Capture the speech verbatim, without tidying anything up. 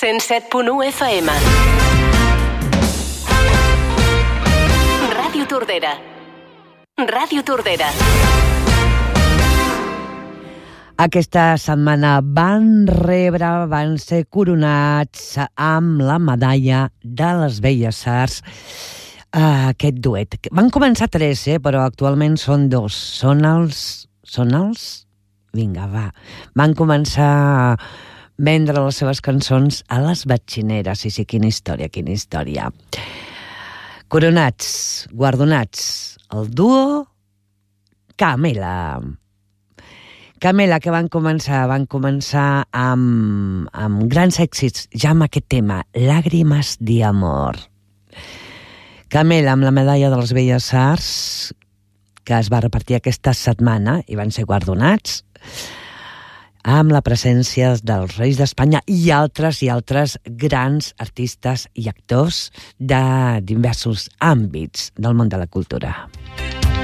cent set punt u F M. Ràdio Tordera. Ràdio Tordera. Aquesta setmana van rebre, van ser coronats amb la medalla de les Belles Arts, aquest duet. Van començar tres, eh, però actualment són dos. Són els... Són els? Vinga, va. Van començar a vendre les seves cançons a les batxineres. Sí, sí, quina història, quina història. Coronats, guardonats, el duo Camela. Camela, que van començar, van començar amb, amb grans èxits, ja amb aquest tema, Lágrimas de amor. Camela, amb la medalla de les Belles Arts, que es va repartir aquesta setmana, i van ser guardonats, amb la presència dels reis d'Espanya i altres i altres grans artistes i actors de diversos àmbits del món de la cultura.